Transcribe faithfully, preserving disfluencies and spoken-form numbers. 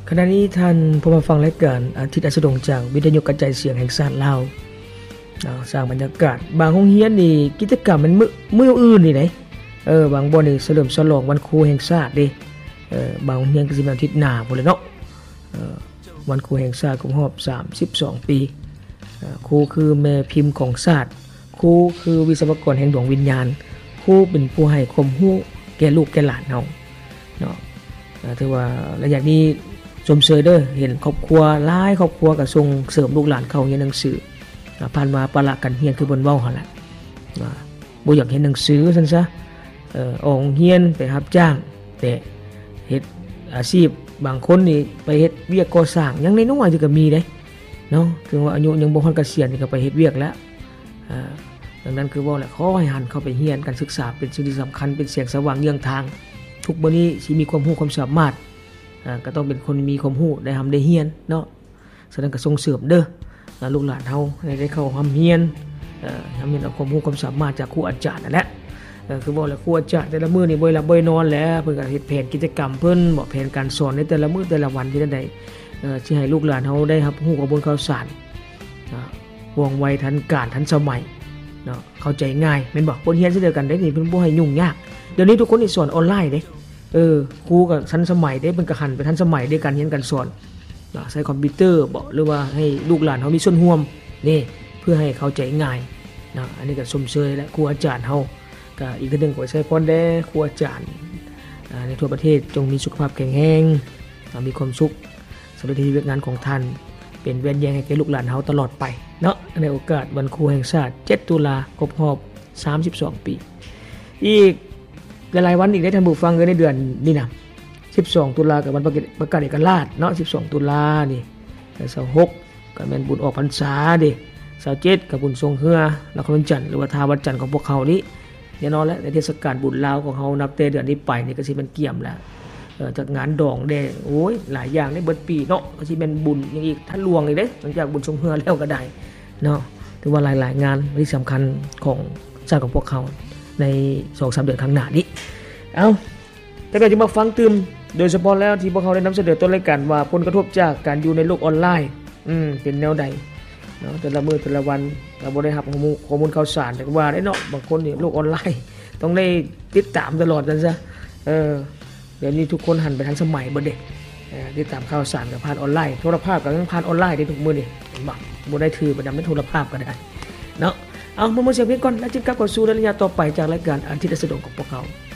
ขณะนี้ท่านผู้มาฟังรายการอาทิตย์อัสดงจากวิทยุกระจายเสียงแห่งชาติลาวสร้างบรรยากาศบางโรงเรียนนี่กิจกรรมมันมื้อมื้ออื่นนี่ไหนเออบางบ่นี่เฉลิมฉลองวันครูแห่งชาติเด้เออบางโรงเรียนก็สิเป็นอาทิตย์หน้าพุ่นแหละเนาะเออวันครูแห่งชาติครบรอบสามสิบสองปีเอ่อครูคือแม่พิมพ์ของชาติครูคือวิศวกรแห่งดวงวิญญาณครูเป็นผู้ให้ความรู้แก่ลูกแก่หลานเฮาเนาะถือว่าระยะนี้ชมเชยเด้อเห็นครอบครัวหลายครอบครัวก็ส่งเสริมลูกหลานเข้าเรียนหนังสือผ่านมาปะละกันเรียนคือบนเว้าหั่นแหละว่าบ่อยากเห็นหนังสือซั่นซะเอ่อออกเรียนไปรับจ้างแต่เฮ็ดอาชีพบางคนนี่ไปเฮ็ดเวียกก่อสร้างยังน้อยๆนี่ก็มีเด้เนาะถึงว่าอายุยังบ่ฮอดเกษียณนี่ก็ไปเฮ็ดเวียกแล้วอ่าดังนั้นคือว่าแหละขอให้หันเข้าไปเรียนการศึกษาเป็นสิ่งที่สำคัญเป็นแสงสว่างเยื้องทางทุกมื้อนี้สิมีความรู้ความสามารถอ่าก็ต้องเป็นคนมีความรู้ได้ทำได้เรียนเนาะฉะนั้นก็ส่งเสริมเด้อลูกหลานเฮาให้ได้เข้าร่ำเรียนเอ่อทำเรียนเอาความรู้ความสามารถจากครูอาจารย์นั่นแหละเออคือบ่แล้วครูอาจารย์แต่ละมื้อนี่บ่หลับบ่นอนแล้วเพิ่นก็เฮ็ดแผนกิจกรรมเพิ่นบ่แผนการสอนในแต่ละมื้อแต่ละวันที่ใดเอ่อสิให้ลูกหลานเฮาได้รับรู้กระบวนข่าวสารอ่าว่องไวทันการทันสมัยเนาะเข้าใจง่ายแม่นบ่บทเรียนสิเดียวกันได้นี่เพิ่นบ่ให้ยุ่งยากเดี๋ยวนี้ทุกคนนี่สอนออนไลน์เด้เออครูก็ทันสมัยเด้เพิ่นก็หันไปทันสมัยในการเรียนการสอนเนาะใช้คอมพิวเตอร์บ่หรือว่าให้ลูกหลานเฮามีส่วนร่วมนี่เพื่อให้เข้าใจง่ายเนาะอันนี้ก็ชมเชยและครูอาจารย์เฮาก็อีกเรื่องก็ใช้พรแด่ครูอาจารย์อ่าในทั่วประเทศจงมีสุขภาพแข็งแรงมีความสุขสำหรับที่เวียกงานของท่านเป็นแว่นแยงให้แก่ลูกหลานเฮาตลอดไปเนาะในโอกาสวันครูแห่งชาติเจ็ดตุลาครบรอบสามสิบสองปีอีกหลายๆวันอีกได้ท่านผู้ฟังกันในเดือนนี้นะสิบสองตุลากับวันประกาศเอกราชเนาะสิบสองตุลานี่แล้วยี่สิบหกก็แม่นบุญออกพรรษาดิยี่สิบเจ็ดก็บุญทรงเฮือนครวันจันทร์หรือว่าทาวันจันทร์ของพวกเขานี้แน่นอนแล้วในเทศกาลบุญลาวของเฮานับแต่เดือนนี้ไปนี่ก็สิมันเกี่ยมแล้วเอ่อจากงานดองแดงโอ้ยหลายอย่างในเบิดปีเนาะก็สิเป็นบุญอย่างอีกท่านหลวงอีกเด้หลังจากบุญทรงเฮือแล้วก็ได้เนาะถือว่าหลายๆงานที่สำคัญของชาติของพวกเขาใน สองถึงสาม เดือนข้างหน้านี้เอ้าแต่ก็จะมาฟังตื่มโดยเฉพาะแล้วที่พวกเขาได้นำเสนอต้นรายการว่าผลกระทบจากการอยู่ในโลกออนไลน์อืมเป็นแนวใดเนาะแต่ละมื้อแต่ละวันเราบ่ได้รับข้อมูลข้อมูลข่าวสารแต่ว่าได้เนาะบางคนนี่โลกออนไลน์ต้องได้ติดตามตลอดจังซะเออเดี๋ยวนี้ทุกคนหันไปทางสมัยเบิดเด้เออติดตามข่าวสารกับผ่านออนไลน์โทรภาพก็ยังผ่านออนไลน์ได้ทุกมื้อนี่เห็นบ่บ่ได้ถือประจำในโทรภาพก็ได้เนาะเอามามื้อเสียงเพลงก่อนแล้วจึงกลับเข้าสู่ระยะต่อไปจากรายการอาทิตย์อัสดงของพวกเขา